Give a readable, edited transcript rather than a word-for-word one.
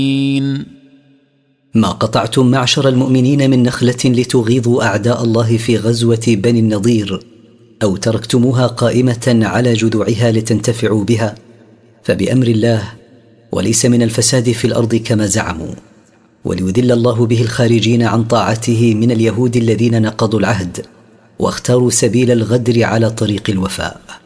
ما قطعتم معشر المؤمنين من نخلة لتغيظوا أعداء الله في غزوة بني النضير، أو تركتموها قائمة على جذوعها لتنتفعوا بها، فبأمر الله وليس من الفساد في الأرض كما زعموا، وليذل الله به الخارجين عن طاعته من اليهود الذين نقضوا العهد واختاروا سبيل الغدر على طريق الوفاء.